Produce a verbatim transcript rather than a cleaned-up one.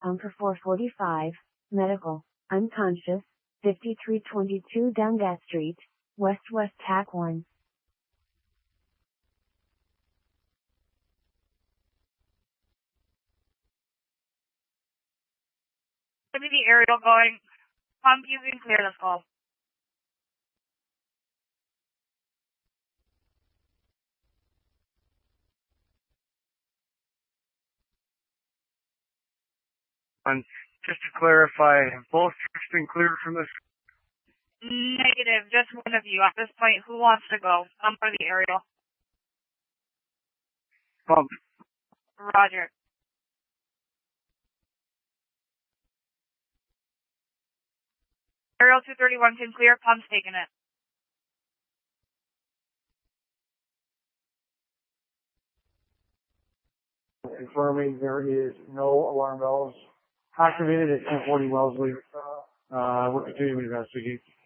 Um for four forty-five, medical, unconscious, fifty-three twenty-two Dungas Street, West West Tac one. Give me the aerial going. Pump, you can clear this call. And just to clarify, have both trips been cleared from this? Negative, just one of you. At this point, who wants to go? Pump for the aerial. Pump. Roger. Aerial two thirty-one can clear, pump's taking it. Confirming there is no alarm bells activated at ten forty Wellesley. Uh, we're continuing to investigate.